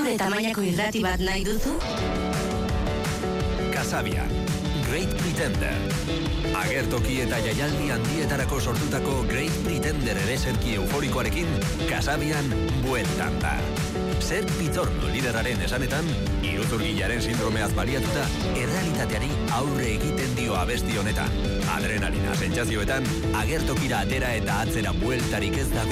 Gure tamainako irrati bat nahi duzu? Kasabian, Great Pretender. Agertoki eta jaialdi handietarako sortutako Great Pretender ereserki euforikoarekin Kasabian bueltan da. Zer Pitorno lideraren esanetan, iruzurgilaren sindromeaz baliatuta, errealitateari aurre egiten dio abesti honetan. Adrenalina sentsazioetan, agertokira atera eta atzera bueltarik ez dago.